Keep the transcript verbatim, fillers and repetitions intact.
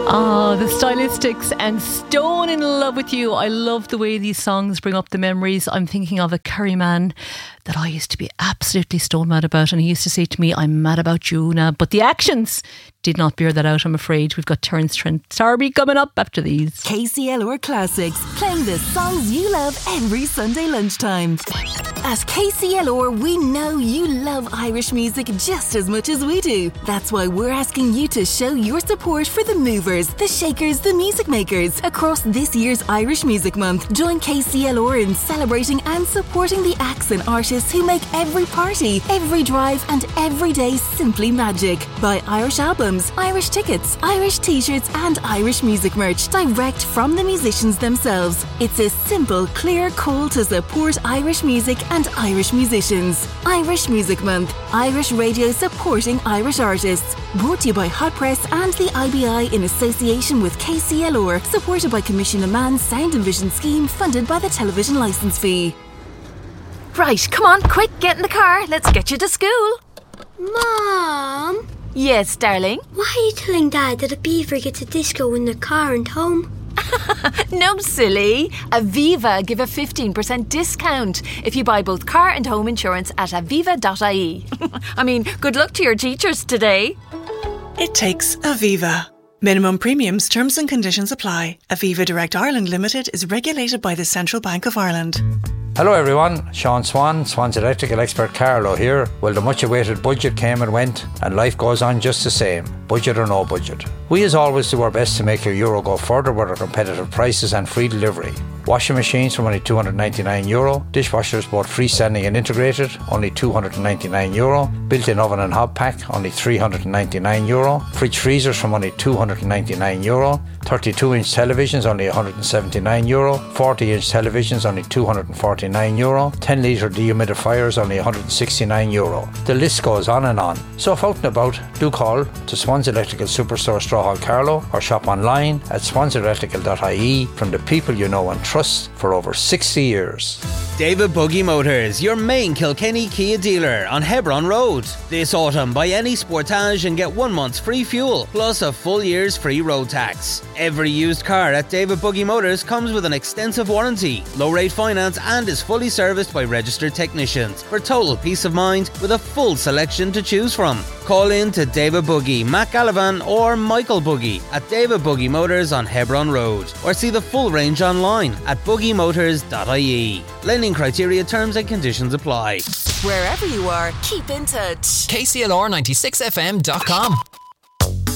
Ah, the Stylistics and Stone in Love with You. I love the way these songs bring up the memories. I'm thinking of a curry man that I used to be absolutely stone mad about, and he used to say to me, I'm mad about you now. But the actions did not bear that out, I'm afraid. We've got Terence Trent D'Arby coming up after these. K C L R Classics, playing the songs you love every Sunday lunchtime. At K C L R, we know you love Irish music just as much as we do. That's why we're asking you to show your support for the movers, the shakers, the music makers across this year's Irish Music Month. Join K C L R in celebrating and supporting the acts and artists who make every party, every drive and every day simply magic. Buy Irish albums, Irish tickets, Irish t-shirts and Irish music merch direct from the musicians themselves. It's a simple, clear call to support Irish music and Irish musicians. Irish Music Month. Irish radio supporting Irish artists. Brought to you by Hot Press and the I B I in association with K C L R. Supported by Commission of Man's Sound and Vision Scheme, funded by the television licence fee. Right, come on, quick, get in the car. Let's get you to school. Mom? Yes, darling? Why are you telling Dad that a beaver gets a disco in the car and home? No, silly. Aviva give a fifteen percent discount if you buy both car and home insurance at aviva dot I E. I mean, good luck to your teachers today. It takes Aviva. Minimum premiums, terms and conditions apply. Aviva Direct Ireland Limited is regulated by the Central Bank of Ireland. Hello everyone, Sean Swan, Swan's electrical expert Carlo here. Well, the much awaited budget came and went, and life goes on just the same, budget or no budget. We as always do our best to make your euro go further with our competitive prices and free delivery. Washing machines from only two hundred ninety-nine euro, dishwashers both freestanding and integrated, only two hundred ninety-nine euro, built-in oven and hob pack, only three hundred ninety-nine euro, fridge freezers from only two hundred ninety-nine euro, thirty-two inch televisions only one hundred seventy-nine euro, forty inch televisions only two hundred forty-nine euro, ten litre dehumidifiers only one hundred sixty-nine euro. The list goes on and on. So if out and about, do call to Swans Electrical Superstore Strawhall Carlow or shop online at swans electrical dot I E from the people you know and trust for over sixty years. David Buggy Motors, your main Kilkenny Kia dealer on Hebron Road. This autumn, buy any Sportage and get one month's free fuel, plus a full year's free road tax. Every used car at David Buggy Motors comes with an extensive warranty, low rate finance and is fully serviced by registered technicians for total peace of mind with a full selection to choose from. Call in to David Buggy, Matt Gallivan or Michael Buggy at David Buggy Motors on Hebron Road, or see the full range online at buggy motors dot I E. Lending criteria, terms and conditions apply. Wherever you are, keep in touch. K C L R ninety-six F M dot com